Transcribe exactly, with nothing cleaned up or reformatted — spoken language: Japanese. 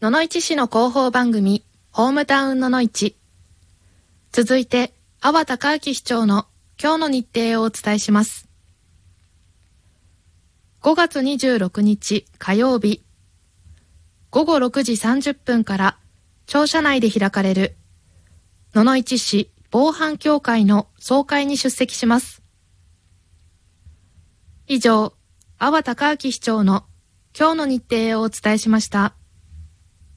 野々市市の広報番組、ホームタウン野々市。続いて、阿波隆明市長の今日の日程をお伝えします。ごがつにじゅうろくにち火曜日、ごごろくじさんじゅっぷんから庁舎内で開かれる野々市市防犯協会の総会に出席します。以上、阿波隆明市長の今日の日程をお伝えしました。